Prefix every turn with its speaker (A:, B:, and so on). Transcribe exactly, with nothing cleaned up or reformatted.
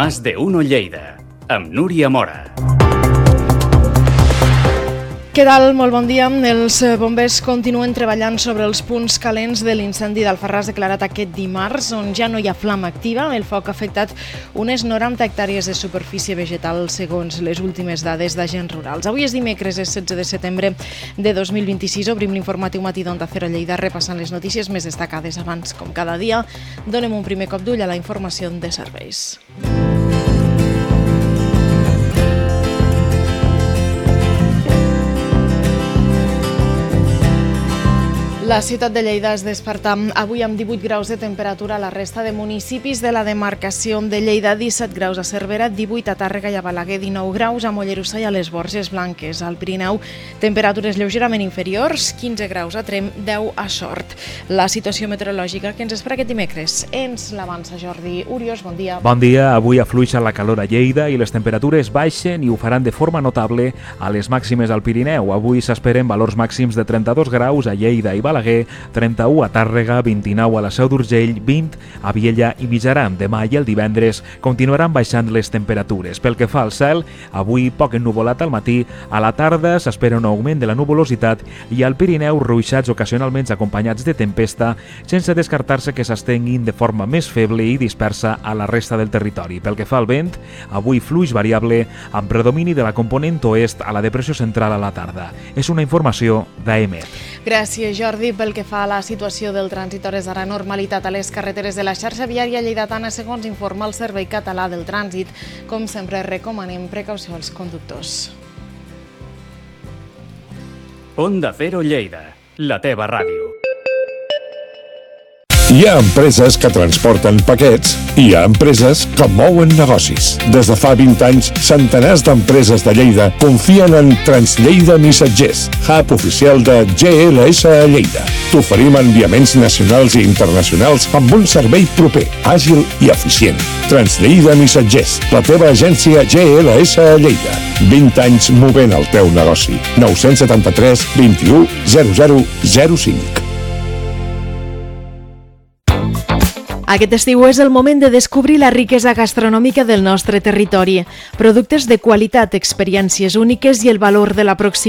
A: Más de Uno Lleida, amb Núria Mora.
B: Què tal? Molt bon dia. Els bombers continuen treballant sobre els punts calents de l'incendi d'Alfarràs declarat aquest dimarts, on ja no hi ha flama activa. El foc ha afectat unes noranta hectàrees de superfície vegetal, segons les últimes dades d'agents rurals. Avui és dimecres, és setze de setembre de dos mil vint-i-sis. Obrim l'informatiu matí d'Onda Cero Lleida, repassant les notícies més destacades. Abans, com cada dia, donem un primer cop d'ull a la informació de serveis. La ciutat de Lleida es desperta avui amb divuit graus de temperatura a la resta de municipis de la demarcació de Lleida, disset graus a Cervera, divuit a Tàrrega i a Balaguer, dinou graus a Mollerussa i a les Borges Blanques. Al Pirineu, temperatures lleugerament inferiors, quinze graus a Tremp, deu a Sort. La situació meteorològica que ens espera aquest dimecres ens l'avança Jordi Urios. Bon dia.
C: Bon dia. Avui afluixa la calor a Lleida i les temperatures baixen i ho faran de forma notable a les màximes al Pirineu. Avui s'esperen valors màxims de trenta-dos graus a Lleida i Balaguer, Balaguer, trenta-u a Tàrrega, vint-i-nou a la Seu d'Urgell, vint a Viella i Mijaran. Demà i el divendres continuaran baixant les temperatures. Pel que fa al cel, avui poc ennuvolat al matí, a la tarda s'espera un augment de la nuvolositat i al Pirineu ruixats ocasionalment acompanyats de tempesta, sense descartar-se que s'estenguin de forma més feble i dispersa a la resta del territori. Pel que fa al vent, avui fluix variable amb predomini de la component oest a la depressió central a la tarda. És una informació d'A E M E T.
B: Gràcies, Jordi. Pel que fa a la situació del trànsit, hores d'ara normalitat a les carreteres de la xarxa viària lleidatana, segons informa el Servei Català del Trànsit. Com sempre, recomanem precaució als conductors.
A: Onda Cero Lleida, la teva ràdio.
D: Hi ha empreses que transporten paquets i hi ha empreses que mouen negocis. Des de fa vint anys, centenars d'empreses de Lleida confien en Translleida Missatgers, hub oficial de G L S a Lleida. T'oferim enviaments nacionals i internacionals amb un servei proper, àgil i eficient. Translleida Missatgers, la teva agència G L S a Lleida. vint anys movent el teu negoci. nou set tres, vint-i-u, zero zero zero cinc.
B: Aquest estiu és el moment de descobrir la riquesa gastronòmica del nostre territori. Productes de qualitat, experiències úniques i el valor de la proximitat